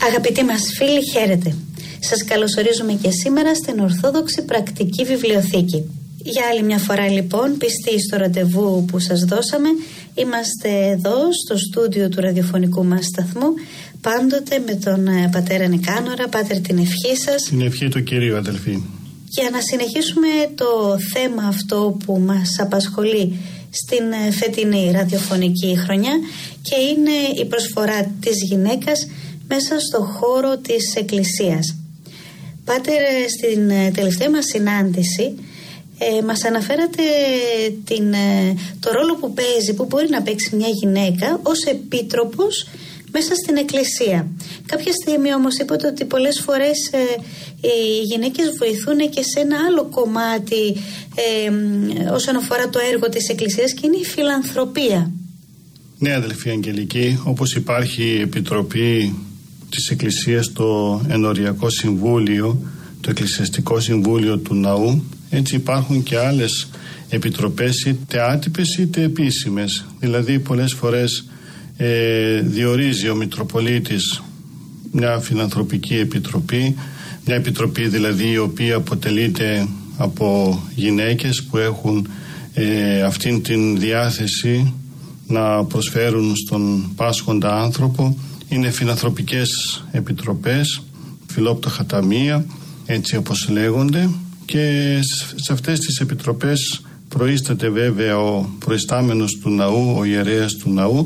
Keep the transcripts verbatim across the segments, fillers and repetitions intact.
Αγαπητοί μας φίλοι, χαίρετε. Σας καλωσορίζουμε και σήμερα στην Ορθόδοξη Πρακτική Βιβλιοθήκη. Για άλλη μια φορά λοιπόν, πιστοί στο ραντεβού που σας δώσαμε, είμαστε εδώ στο στούντιο του ραδιοφωνικού μας σταθμού, πάντοτε με τον πατέρα Νικάνορα. Πάτερ, την ευχή σας. Την ευχή του Κυρίου, αδελφοί. Για να συνεχίσουμε το θέμα αυτό που μας απασχολεί στην φετινή ραδιοφωνική χρονιά, και είναι η προσφορά της γυναίκας μέσα στο χώρο της Εκκλησίας. Πάτερ, στην τελευταία μας συνάντηση ε, μας αναφέρατε την, ε, το ρόλο που παίζει, που μπορεί να παίξει μια γυναίκα ως επίτροπος μέσα στην Εκκλησία. Κάποια στιγμή όμως είπατε ότι πολλές φορές ε, οι γυναίκες βοηθούν και σε ένα άλλο κομμάτι ε, όσον αφορά το έργο της Εκκλησίας, και είναι η φιλανθρωπία. Ναι, αδελφοί Αγγελική, όπως υπάρχει η Επιτροπή της Εκκλησίας, το Ενοριακό Συμβούλιο, το Εκκλησιαστικό Συμβούλιο του Ναού, έτσι υπάρχουν και άλλες επιτροπές, είτε άτυπες είτε επίσημες. Δηλαδή πολλές φορές ε, διορίζει ο Μητροπολίτης μια φιλανθρωπική επιτροπή, μια επιτροπή δηλαδή η οποία αποτελείται από γυναίκες που έχουν ε, αυτήν την διάθεση να προσφέρουν στον πάσχοντα άνθρωπο. Είναι φιλανθρωπικές επιτροπές, φιλόπτωχα ταμεία, έτσι όπως λέγονται, και σε αυτές τις επιτροπές προείσταται βέβαια ο προϊστάμενος του ναού, ο ιερέας του ναού,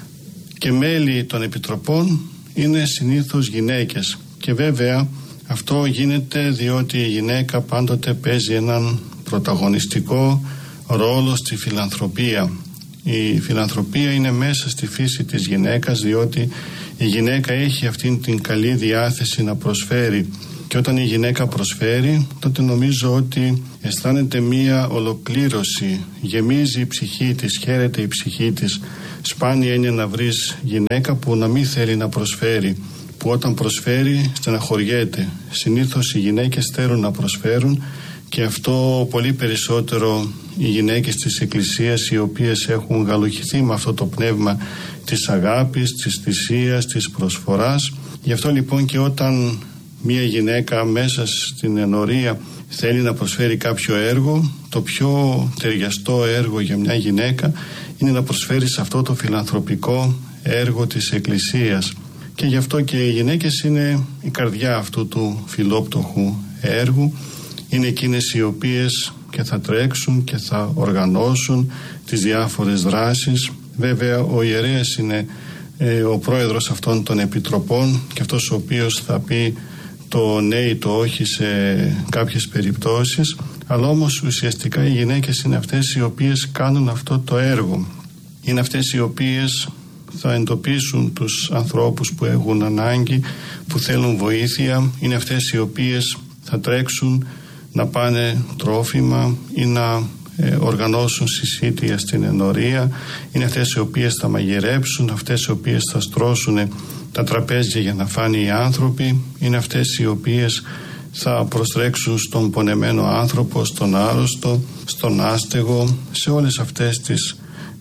και μέλη των επιτροπών είναι συνήθως γυναίκες. Και βέβαια αυτό γίνεται διότι η γυναίκα πάντοτε παίζει έναν πρωταγωνιστικό ρόλο στη φιλανθρωπία. Η φιλανθρωπία είναι μέσα στη φύση της γυναίκας, διότι η γυναίκα έχει αυτήν την καλή διάθεση να προσφέρει, και όταν η γυναίκα προσφέρει, τότε νομίζω ότι αισθάνεται μία ολοκλήρωση, γεμίζει η ψυχή της, χαίρεται η ψυχή της. Σπάνια είναι να βρεις γυναίκα που να μην θέλει να προσφέρει, που όταν προσφέρει στεναχωριέται. Συνήθως οι γυναίκες θέλουν να προσφέρουν, και αυτό πολύ περισσότερο οι γυναίκες της Εκκλησίας, οι οποίες έχουν γαλουχηθεί με αυτό το πνεύμα της αγάπης, της θυσίας, της προσφοράς. Γι' αυτό λοιπόν και όταν μία γυναίκα μέσα στην ενορία θέλει να προσφέρει κάποιο έργο, το πιο ταιριαστό έργο για μια γυναίκα είναι να προσφέρει σε αυτό το φιλανθρωπικό έργο της Εκκλησίας. Και γι' αυτό και οι γυναίκες είναι η καρδιά αυτού του φιλόπτωχου έργου. Είναι εκείνες οι οποίες και θα τρέξουν και θα οργανώσουν τις διάφορες δράσεις. Βέβαια ο ιερέας είναι ε, ο πρόεδρος αυτών των επιτροπών, και αυτός ο οποίος θα πει το ναι ή το όχι σε κάποιες περιπτώσεις, αλλά όμως ουσιαστικά οι γυναίκες είναι αυτές οι οποίες κάνουν αυτό το έργο. Είναι αυτές οι οποίες θα εντοπίσουν τους ανθρώπους που έχουν ανάγκη, που θέλουν βοήθεια. Είναι αυτές οι οποίες θα τρέξουν να πάνε τρόφιμα ή να ε, οργανώσουν συσίτια στην ενορία. Είναι αυτές οι οποίες θα μαγειρέψουν, αυτές οι οποίες θα στρώσουν τα τραπέζια για να φάνε οι άνθρωποι. Είναι αυτές οι οποίες θα προστρέξουν στον πονεμένο άνθρωπο, στον άρρωστο, στον άστεγο, σε όλες αυτές τις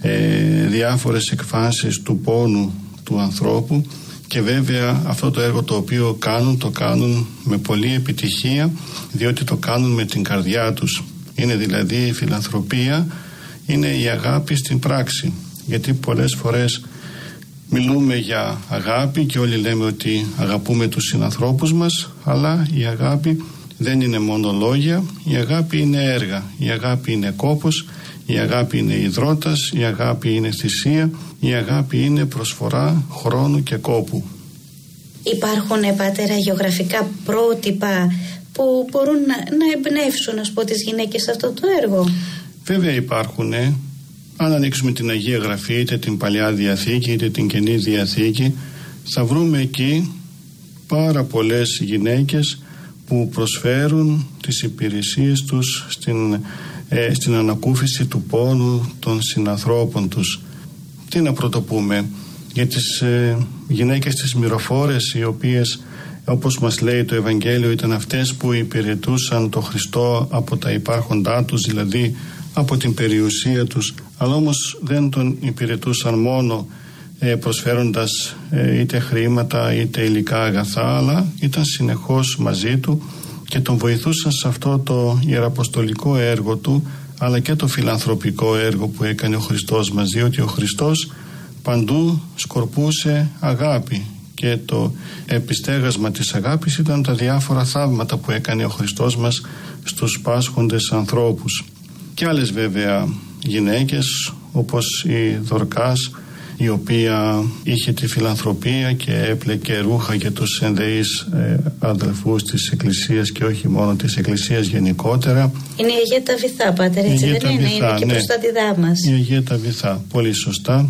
ε, διάφορες εκφάνσεις του πόνου του ανθρώπου. Και βέβαια αυτό το έργο το οποίο κάνουν, το κάνουν με πολλή επιτυχία, διότι το κάνουν με την καρδιά τους. Είναι δηλαδή η φιλανθρωπία, είναι η αγάπη στην πράξη. Γιατί πολλές φορές μιλούμε για αγάπη και όλοι λέμε ότι αγαπούμε τους συνανθρώπους μας, αλλά η αγάπη δεν είναι μόνο λόγια, η αγάπη είναι έργα, η αγάπη είναι κόπος, η αγάπη είναι υδρότας, η αγάπη είναι θυσία, η αγάπη είναι προσφορά χρόνου και κόπου. Υπάρχουν, πατέρα, γεωγραφικά πρότυπα που μπορούν να, να εμπνεύσουν, ας πω, τις γυναίκες σε αυτό το έργο? Βέβαια υπάρχουν. Ε. Αν ανοίξουμε την Αγία Γραφή, είτε την Παλιά Διαθήκη είτε την Καινή Διαθήκη, θα βρούμε εκεί πάρα πολλές γυναίκες που προσφέρουν τις υπηρεσίες τους στην, ε, στην ανακούφιση του πόνου των συνανθρώπων τους. Τι να πρωτοπούμε για τις ε, γυναίκες τις μυροφόρες, οι οποίες, όπως μας λέει το Ευαγγέλιο, ήταν αυτές που υπηρετούσαν το Χριστό από τα υπάρχοντά τους, δηλαδή από την περιουσία τους, αλλά όμως δεν τον υπηρετούσαν μόνο προσφέροντας είτε χρήματα είτε υλικά αγαθά, αλλά ήταν συνεχώς μαζί του και τον βοηθούσαν σε αυτό το ιεραποστολικό έργο του, αλλά και το φιλανθρωπικό έργο που έκανε ο Χριστός μας, διότι ο Χριστός παντού σκορπούσε αγάπη και το επιστέγασμα της αγάπης ήταν τα διάφορα θαύματα που έκανε ο Χριστός μας στους πάσχοντες ανθρώπους. Και άλλες βέβαια γυναίκες, όπως η Δορκάς, η οποία είχε τη φιλανθρωπία και έπλεκε ρούχα για τους ενδεείς ε, αδελφούς της Εκκλησίας και όχι μόνο της Εκκλησίας γενικότερα. Είναι η Αγία Ταβιθά, Πάτερ, έτσι δεν είναι? Βυθά, είναι και ναι, προστατηδά μας. Η Αγία Ταβιθά, πολύ σωστά.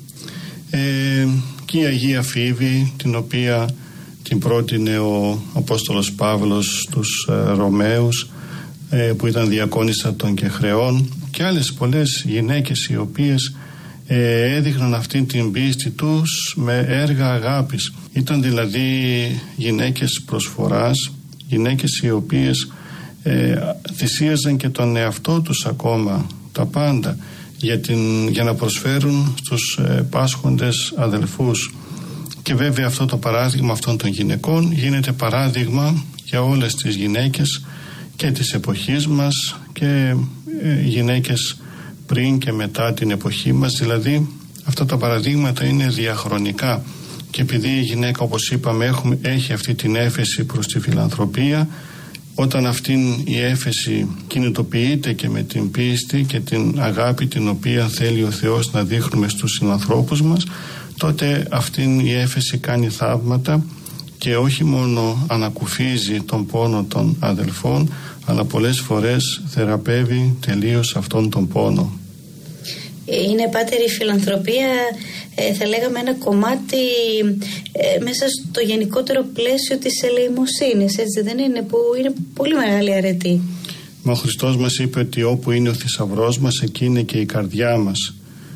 Ε, και η Αγία Φίβη, την οποία την πρότεινε ο Απόστολος Παύλος στους ε, Ρωμαίους, ε, που ήταν διακόνισσα των Κεχρεών, και άλλες πολλές γυναίκες οι οποίες ε, έδειχναν αυτήν την πίστη τους με έργα αγάπης. Ήταν δηλαδή γυναίκες προσφοράς, γυναίκες οι οποίες ε, θυσίαζαν και τον εαυτό τους ακόμα, τα πάντα, για, την, για να προσφέρουν στους ε, πάσχοντες αδελφούς. Και βέβαια αυτό το παράδειγμα αυτών των γυναικών γίνεται παράδειγμα για όλες τις γυναίκες και της εποχής μας και ε, γυναίκες πριν και μετά την εποχή μας. Δηλαδή αυτά τα παραδείγματα είναι διαχρονικά, και επειδή η γυναίκα, όπως είπαμε, έχουμε, έχει αυτή την έφεση προς τη φιλανθρωπία, όταν αυτήν η έφεση κινητοποιείται και με την πίστη και την αγάπη την οποία θέλει ο Θεός να δείχνουμε στους συνανθρώπους μας, τότε αυτήν η έφεση κάνει θαύματα και όχι μόνο ανακουφίζει τον πόνο των αδελφών, αλλά πολλές φορές θεραπεύει τελείως αυτόν τον πόνο. Είναι, Πάτερ, η φιλανθρωπία, ε, θα λέγαμε, ένα κομμάτι ε, μέσα στο γενικότερο πλαίσιο της ελεημοσύνης, έτσι δεν είναι, που είναι πολύ μεγάλη αρετή? Μα ο Χριστός μας είπε ότι όπου είναι ο θησαυρός μας, εκεί είναι και η καρδιά μας,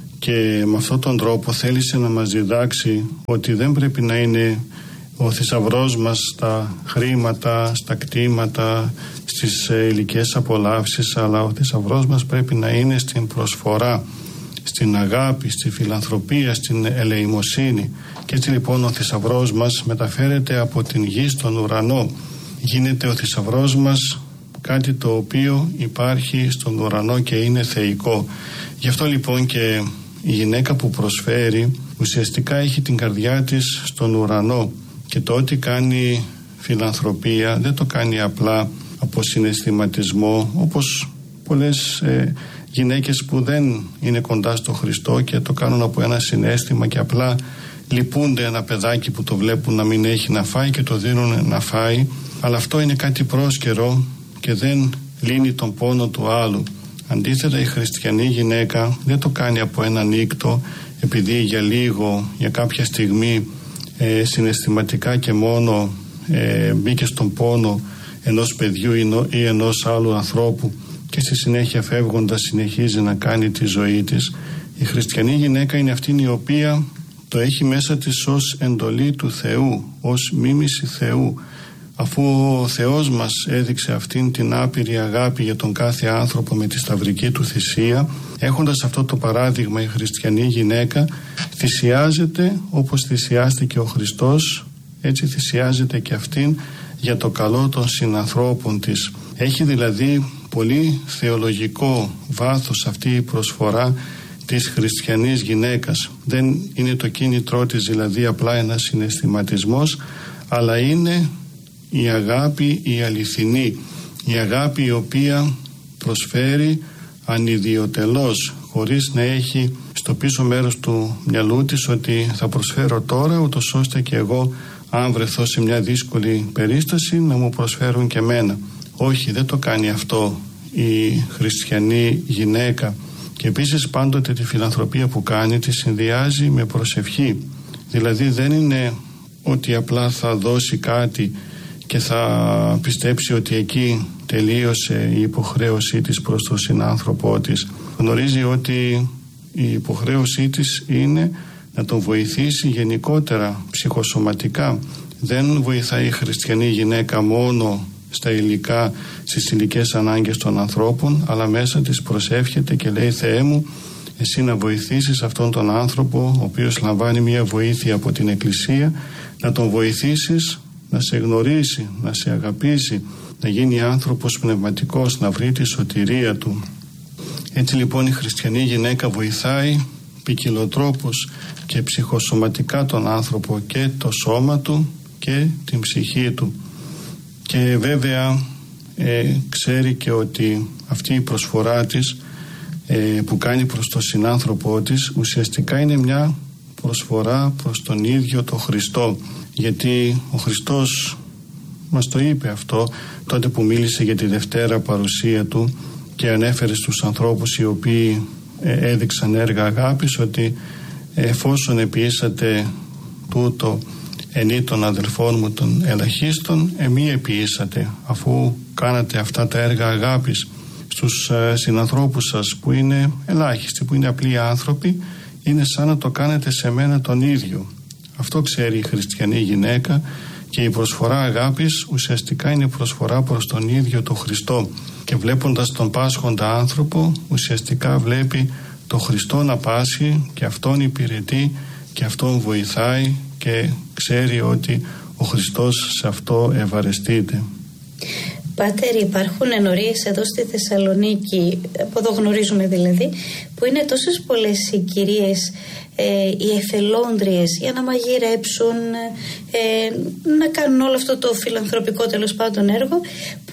και με αυτόν τον τρόπο θέλησε να μας διδάξει ότι δεν πρέπει να είναι ο θησαυρός μας στα χρήματα, στα κτήματα, στις υλικές απολαύσεις, αλλά ο θησαυρός μας πρέπει να είναι στην προσφορά, στην αγάπη, στη φιλανθρωπία, στην ελεημοσύνη. Και έτσι λοιπόν ο θησαυρός μας μεταφέρεται από την γη στον ουρανό. Γίνεται ο θησαυρός μας κάτι το οποίο υπάρχει στον ουρανό και είναι θεϊκό. Γι' αυτό λοιπόν και η γυναίκα που προσφέρει ουσιαστικά έχει την καρδιά της στον ουρανό, και το ότι κάνει φιλανθρωπία δεν το κάνει απλά από συναισθηματισμό, όπως πολλές ε, γυναίκες που δεν είναι κοντά στο Χριστό και το κάνουν από ένα συναίσθημα και απλά λυπούνται ένα παιδάκι που το βλέπουν να μην έχει να φάει και το δίνουν να φάει, αλλά αυτό είναι κάτι πρόσκαιρο και δεν λύνει τον πόνο του άλλου. Αντίθετα, η χριστιανή γυναίκα δεν το κάνει από ένα νύκτο, επειδή για λίγο, για κάποια στιγμή ε, συναισθηματικά και μόνο ε, μπήκε στον πόνο ενός παιδιού ή ενός άλλου ανθρώπου και στη συνέχεια φεύγοντας συνεχίζει να κάνει τη ζωή της. Η χριστιανή γυναίκα είναι αυτή η οποία το έχει μέσα της ως εντολή του Θεού, ως μίμηση Θεού. Αφού ο Θεός μας έδειξε αυτήν την άπειρη αγάπη για τον κάθε άνθρωπο με τη σταυρική του θυσία, έχοντας αυτό το παράδειγμα, η χριστιανή γυναίκα θυσιάζεται όπως θυσιάστηκε ο Χριστός, έτσι θυσιάζεται και αυτήν για το καλό των συνανθρώπων της. Έχει δηλαδή πολύ θεολογικό βάθος αυτή η προσφορά της χριστιανής γυναίκας. Δεν είναι το κίνητρό της δηλαδή απλά ένας συναισθηματισμός, αλλά είναι η αγάπη η αληθινή, η αγάπη η οποία προσφέρει ανιδιοτελώς, χωρίς να έχει στο πίσω μέρος του μυαλού της ότι θα προσφέρω τώρα ούτως ώστε και εγώ, αν βρεθώ σε μια δύσκολη περίσταση, να μου προσφέρουν και μένα. Όχι, δεν το κάνει αυτό η χριστιανή γυναίκα. Και επίσης πάντοτε τη φιλανθρωπία που κάνει τη συνδυάζει με προσευχή. Δηλαδή δεν είναι ότι απλά θα δώσει κάτι και θα πιστέψει ότι εκεί τελείωσε η υποχρέωσή της προς τον συνάνθρωπό της. Γνωρίζει ότι η υποχρέωσή της είναι να τον βοηθήσει γενικότερα ψυχοσωματικά. Δεν βοηθάει η χριστιανή γυναίκα μόνο στα υλικά, στις υλικές ανάγκες των ανθρώπων, αλλά μέσα της προσεύχεται και λέει: Θεέ μου, εσύ να βοηθήσεις αυτόν τον άνθρωπο ο οποίος λαμβάνει μια βοήθεια από την Εκκλησία, να τον βοηθήσεις να σε γνωρίσει, να σε αγαπήσει, να γίνει άνθρωπος πνευματικός, να βρει τη σωτηρία του. Έτσι λοιπόν η χριστιανή γυναίκα βοηθάει ποικιλοτρόπως και ψυχοσωματικά τον άνθρωπο, και το σώμα του και την ψυχή του. Και βέβαια ε, ξέρει και ότι αυτή η προσφορά της ε, που κάνει προς τον συνάνθρωπό της ουσιαστικά είναι μια προσφορά προς τον ίδιο τον Χριστό, γιατί ο Χριστός μας το είπε αυτό τότε που μίλησε για τη Δευτέρα παρουσία του και ανέφερε στους ανθρώπους οι οποίοι ε, έδειξαν έργα αγάπης ότι εφόσον επιήσατε τούτο ενή των αδελφών μου των ελαχίστων, εμεί επιήσατε, αφού κάνατε αυτά τα έργα αγάπης στους ε, συνανθρώπους σας που είναι ελάχιστοι, που είναι απλοί άνθρωποι, είναι σαν να το κάνετε σε μένα τον ίδιο. Αυτό ξέρει η χριστιανή γυναίκα, και η προσφορά αγάπης ουσιαστικά είναι προσφορά προς τον ίδιο τον Χριστό, και βλέποντας τον πάσχοντα άνθρωπο ουσιαστικά βλέπει τον Χριστό να πάσχει και αυτόν υπηρετεί και αυτόν βοηθάει και ξέρει ότι ο Χριστός σε αυτό ευαρεστείται. Πάτερ, υπάρχουν ενορίες εδώ στη Θεσσαλονίκη, από εδώ γνωρίζουμε δηλαδή, που είναι τόσες πολλές οι κυρίες, ε, οι εθελόντριες για να μαγειρέψουν, ε, να κάνουν όλο αυτό το φιλανθρωπικό τέλος πάντων έργο, που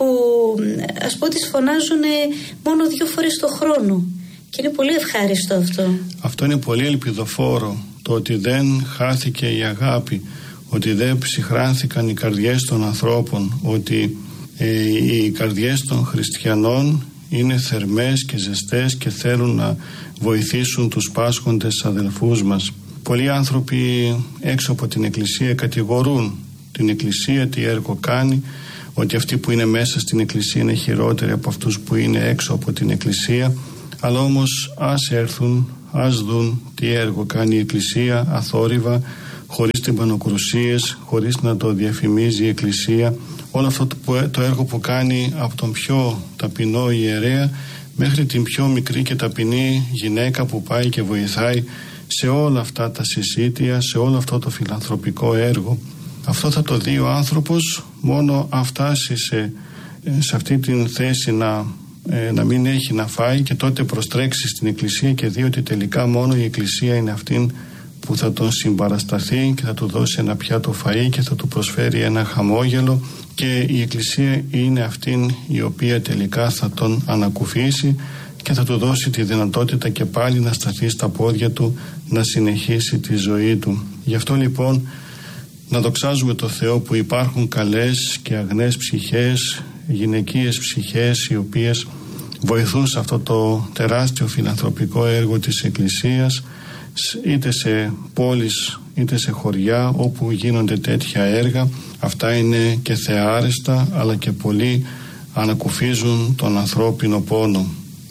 ας πω τις φωνάζουν μόνο δύο φορές το χρόνο. Και είναι πολύ ευχάριστο αυτό. Αυτό είναι πολύ ελπιδοφόρο, το ότι δεν χάθηκε η αγάπη, ότι δεν ψυχράνθηκαν οι καρδιές των ανθρώπων, ότι ε, οι καρδιές των χριστιανών είναι θερμές και ζεστές και θέλουν να βοηθήσουν τους πάσχοντες αδελφούς μας. Πολλοί άνθρωποι έξω από την Εκκλησία κατηγορούν την Εκκλησία, τι έργο κάνει, ότι αυτοί που είναι μέσα στην Εκκλησία είναι χειρότεροι από αυτούς που είναι έξω από την Εκκλησία. Αλλά όμως ας έρθουν, ας δουν τι έργο κάνει η Εκκλησία αθόρυβα, χωρίς τυμπανοκρουσίες, χωρίς να το διαφημίζει η Εκκλησία. Όλο αυτό το έργο που κάνει από τον πιο ταπεινό ιερέα μέχρι την πιο μικρή και ταπεινή γυναίκα που πάει και βοηθάει σε όλα αυτά τα συσίτια, σε όλο αυτό το φιλανθρωπικό έργο. Αυτό θα το δει ο άνθρωπος μόνο αν φτάσει σε, σε αυτή την θέση να, ε, να μην έχει να φάει, και τότε προστρέξει στην Εκκλησία και δει ότι τελικά μόνο η Εκκλησία είναι αυτήν που θα τον συμπαρασταθεί και θα του δώσει ένα πιάτο φαΐ και θα του προσφέρει ένα χαμόγελο, και η Εκκλησία είναι αυτήν η οποία τελικά θα τον ανακουφίσει και θα του δώσει τη δυνατότητα και πάλι να σταθεί στα πόδια του, να συνεχίσει τη ζωή του. Γι' αυτό λοιπόν να δοξάζουμε το Θεό που υπάρχουν καλές και αγνές ψυχές, γυναικείες ψυχές, οι οποίες βοηθούν σε αυτό το τεράστιο φιλανθρωπικό έργο της Εκκλησίας, είτε σε πόλεις είτε σε χωριά όπου γίνονται τέτοια έργα. Αυτά είναι και θεάρεστα, αλλά και πολύ ανακουφίζουν τον ανθρώπινο πόνο.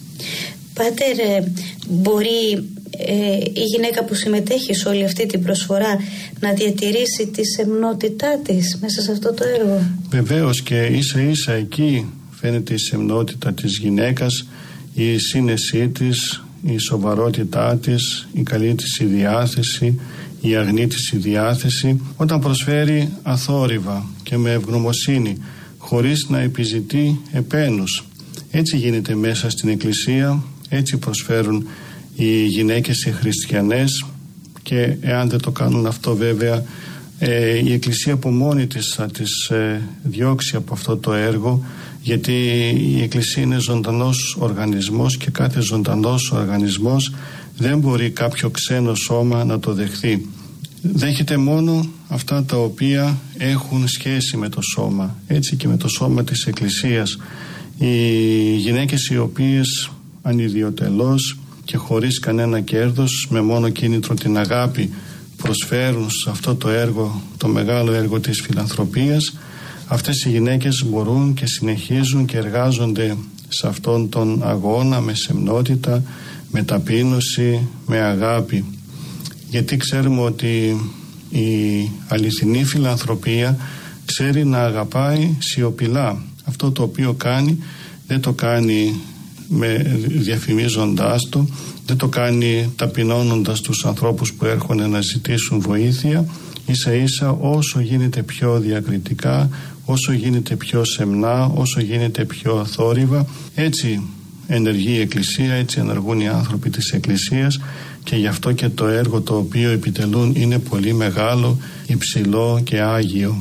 Πάτερ, μπορεί ε, η γυναίκα που συμμετέχει σε όλη αυτή την προσφορά να διατηρήσει τη σεμνότητά της μέσα σε αυτό το έργο? Βεβαίως, και ίσα ίσα εκεί φαίνεται η σεμνότητα της γυναίκας, η σύνεσή της, η σοβαρότητά της, η καλή της η διάθεση, η αγνή της η διάθεση, όταν προσφέρει αθόρυβα και με ευγνωμοσύνη, χωρίς να επιζητεί επένους. Έτσι γίνεται μέσα στην Εκκλησία, έτσι προσφέρουν οι γυναίκες οι χριστιανές, και εάν δεν το κάνουν αυτό βέβαια ε, η Εκκλησία από μόνη της θα τις ε, διώξει από αυτό το έργο, γιατί η Εκκλησία είναι ζωντανός οργανισμός και κάθε ζωντανός οργανισμός δεν μπορεί κάποιο ξένο σώμα να το δεχθεί. Δέχεται μόνο αυτά τα οποία έχουν σχέση με το σώμα. Έτσι και με το σώμα της Εκκλησίας. Οι γυναίκες οι οποίες ανιδιοτελώς και χωρίς κανένα κέρδος, με μόνο κίνητρο την αγάπη, προσφέρουν σε αυτό το έργο, το μεγάλο έργο της φιλανθρωπίας, αυτές οι γυναίκες μπορούν και συνεχίζουν και εργάζονται σε αυτόν τον αγώνα με σεμνότητα, με ταπείνωση, με αγάπη. Γιατί ξέρουμε ότι η αληθινή φιλανθρωπία ξέρει να αγαπάει σιωπηλά. Αυτό το οποίο κάνει δεν το κάνει με, διαφημίζοντάς το, δεν το κάνει ταπεινώνοντας τους ανθρώπους που έρχονται να ζητήσουν βοήθεια. Ίσα ίσα όσο γίνεται πιο διακριτικά, όσο γίνεται πιο σεμνά, όσο γίνεται πιο θόρυβα, έτσι ενεργεί η Εκκλησία, έτσι ενεργούν οι άνθρωποι της Εκκλησίας, και γι' αυτό και το έργο το οποίο επιτελούν είναι πολύ μεγάλο, υψηλό και άγιο.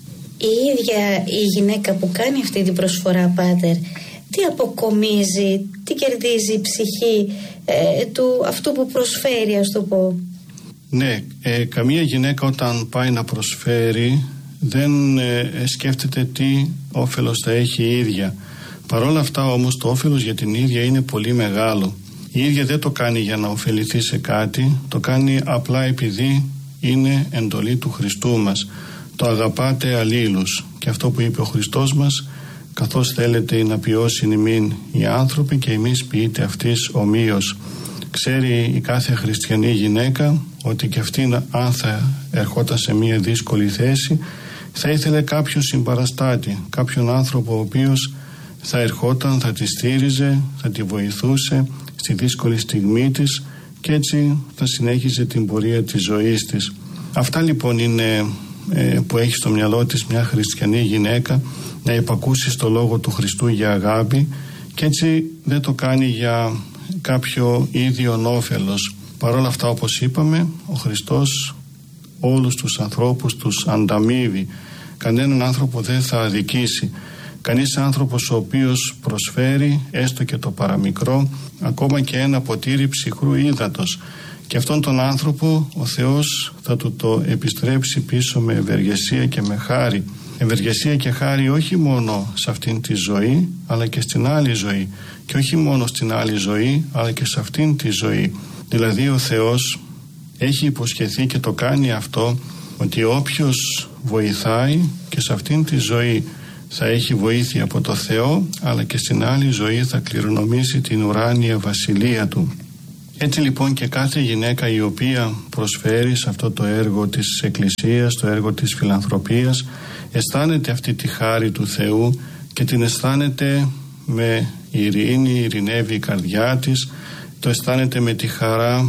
Η ίδια η γυναίκα που κάνει αυτή την προσφορά, Πάτερ, τι αποκομίζει, τι κερδίζει η ψυχή ε, του αυτού που προσφέρει, ας το πω? Ναι, ε, καμία γυναίκα όταν πάει να προσφέρει δεν ε, σκέφτεται τι όφελος θα έχει η ίδια. Παρ' όλα αυτά όμως το όφελος για την ίδια είναι πολύ μεγάλο. Η ίδια δεν το κάνει για να ωφεληθεί σε κάτι, το κάνει απλά επειδή είναι εντολή του Χριστού μας. Το αγαπάτε αλλήλους, και αυτό που είπε ο Χριστός μας, καθώς θέλετε να ποιώσουν ημίν οι άνθρωποι και εμείς ποιείτε αυτής ομοίως. Ξέρει η κάθε χριστιανή γυναίκα ότι και αυτή, αν θα ερχόταν σε μια δύσκολη θέση, θα ήθελε κάποιον συμπαραστάτη, κάποιον άνθρωπο ο οποίος θα ερχόταν, θα τη στήριζε, θα τη βοηθούσε στη δύσκολη στιγμή της, και έτσι θα συνέχιζε την πορεία της ζωής της. Αυτά λοιπόν είναι ε, που έχει στο μυαλό της μια χριστιανή γυναίκα, να υπακούσει στο λόγο του Χριστού για αγάπη, και έτσι δεν το κάνει για κάποιο ίδιον όφελος. Παρ' όλα αυτά, όπως είπαμε, ο Χριστός όλους τους ανθρώπους τους ανταμείβει. Κανέναν άνθρωπο δεν θα αδικήσει. Κανείς άνθρωπος ο οποίος προσφέρει έστω και το παραμικρό, ακόμα και ένα ποτήρι ψυχρού ύδατος, και αυτόν τον άνθρωπο ο Θεός θα του το επιστρέψει πίσω με ευεργεσία και με χάρη. Ευεργεσία και χάρη όχι μόνο σε αυτήν τη ζωή, αλλά και στην άλλη ζωή, και όχι μόνο στην άλλη ζωή, αλλά και σε αυτήν τη ζωή. Δηλαδή ο Θεός έχει υποσχεθεί και το κάνει αυτό, ότι όποιος βοηθάει και σε αυτήν τη ζωή θα έχει βοήθεια από το Θεό, αλλά και στην άλλη ζωή θα κληρονομήσει την ουράνια βασιλεία του. Έτσι λοιπόν και κάθε γυναίκα η οποία προσφέρει σε αυτό το έργο της Εκκλησίας, το έργο της φιλανθρωπίας, αισθάνεται αυτή τη χάρη του Θεού και την αισθάνεται με ειρήνη, ειρηνεύει η καρδιά της, το αισθάνεται με τη χαρά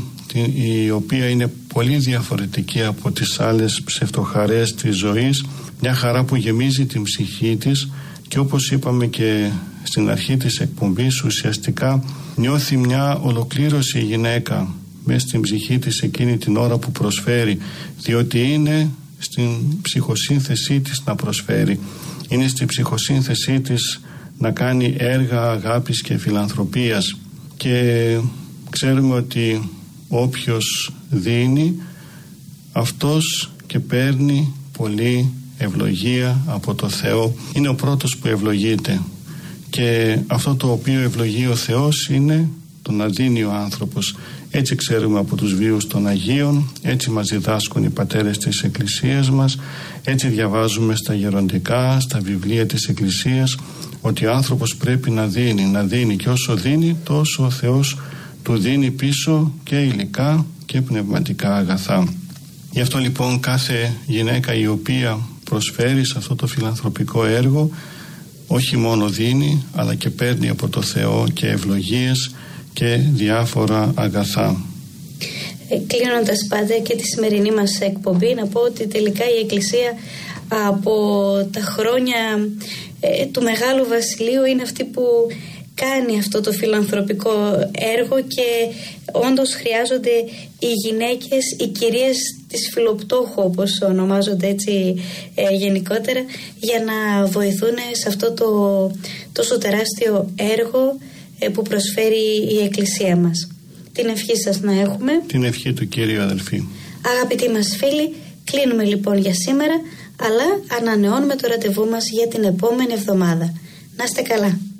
η οποία είναι πολύ διαφορετική από τις άλλες ψευτοχαρές της ζωής, μια χαρά που γεμίζει την ψυχή της, και όπως είπαμε και στην αρχή της εκπομπής, ουσιαστικά νιώθει μια ολοκλήρωση η γυναίκα μέσα στην ψυχή της εκείνη την ώρα που προσφέρει, διότι είναι στην ψυχοσύνθεσή της να προσφέρει, είναι στην ψυχοσύνθεσή της να κάνει έργα αγάπης και φιλανθρωπίας, και ξέρουμε ότι όποιος δίνει, αυτός και παίρνει πολύ ευλογία από το Θεό. Είναι ο πρώτος που ευλογείται, και αυτό το οποίο ευλογεί ο Θεός είναι το να δίνει ο άνθρωπος. Έτσι ξέρουμε από τους βίους των Αγίων, έτσι μας διδάσκουν οι πατέρες της Εκκλησίας μας, έτσι διαβάζουμε στα γεροντικά, στα βιβλία της Εκκλησίας, ότι ο άνθρωπος πρέπει να δίνει, να δίνει, και όσο δίνει τόσο ο Θεός του δίνει πίσω και υλικά και πνευματικά αγαθά. Γι' αυτό λοιπόν κάθε γυναίκα η οποία προσφέρει σε αυτό το φιλανθρωπικό έργο όχι μόνο δίνει, αλλά και παίρνει από το Θεό και ευλογίες και διάφορα αγαθά. Ε, κλείνοντας, Πάτερ, και τη σημερινή μας εκπομπή, να πω ότι τελικά η Εκκλησία από τα χρόνια ε, του Μεγάλου Βασιλείου είναι αυτή που κάνει αυτό το φιλανθρωπικό έργο, και όντως χρειάζονται οι γυναίκες, οι κυρίες της Φιλοπτώχου, όπως ονομάζονται έτσι ε, γενικότερα, για να βοηθούν σε αυτό το τόσο τεράστιο έργο ε, που προσφέρει η Εκκλησία μας. Την ευχή σας να έχουμε. Την ευχή του Κύριου, αδελφοί. Αγαπητοί μας φίλοι, κλείνουμε λοιπόν για σήμερα, αλλά ανανεώνουμε το ραντεβού μας για την επόμενη εβδομάδα. Να είστε καλά.